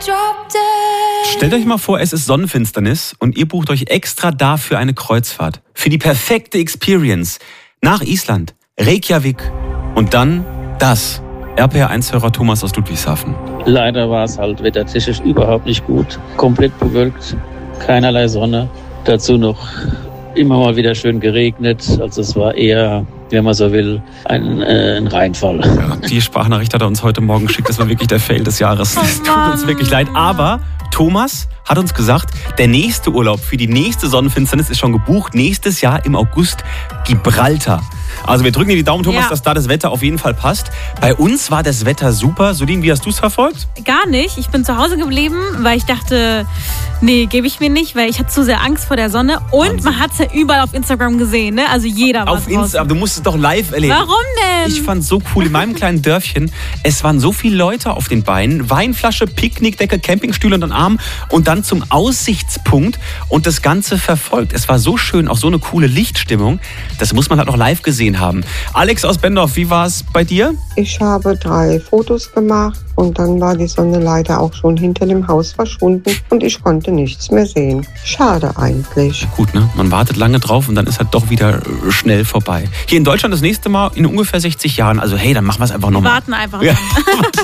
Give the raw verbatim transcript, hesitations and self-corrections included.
Stellt euch mal vor, es ist Sonnenfinsternis und ihr bucht euch extra dafür eine Kreuzfahrt. Für die perfekte Experience. Nach Island, Reykjavik und dann das. R P R eins-Hörer Thomas aus Ludwigshafen. Leider war es halt wettertechnisch überhaupt nicht gut. Komplett bewölkt, keinerlei Sonne. Dazu noch immer mal wieder schön geregnet. Also es war eher, wenn man so will, ein, äh, ein Reinfall. Ja, die Sprachnachricht hat er uns heute Morgen geschickt. Das war wirklich der Fail des Jahres. Es tut uns wirklich leid. Aber Thomas hat uns gesagt, der nächste Urlaub für die nächste Sonnenfinsternis ist schon gebucht. Nächstes Jahr im August Gibraltar. Also wir drücken dir die Daumen, Thomas, ja. dass da das Wetter auf jeden Fall passt. Bei uns war das Wetter super. Sudin, wie hast du es verfolgt? Gar nicht. Ich bin zu Hause geblieben, weil ich dachte, nee, gebe ich mir nicht, weil ich hatte zu sehr Angst vor der Sonne. Und Wahnsinn. Man hat es ja überall auf Instagram gesehen, ne? Also jeder war auf Instagram. Du musst es doch live erleben. Warum denn? Ich fand es so cool. In meinem kleinen Dörfchen, es waren so viele Leute auf den Beinen. Weinflasche, Picknickdecke, Campingstühle und den Arm und dann zum Aussichtspunkt und das Ganze verfolgt. Es war so schön, auch so eine coole Lichtstimmung. Das muss man halt noch live gesehen haben. Alex aus Bendorf, wie war es bei dir? Ich habe drei Fotos gemacht und dann war die Sonne leider auch schon hinter dem Haus verschwunden und ich konnte nichts mehr sehen. Schade eigentlich. Gut, ne? Man wartet lange drauf und dann ist halt doch wieder schnell vorbei. Hier in Deutschland das nächste Mal in ungefähr sechzig Jahren. Also hey, dann machen wir es einfach nochmal. Wir warten einfach. Ja.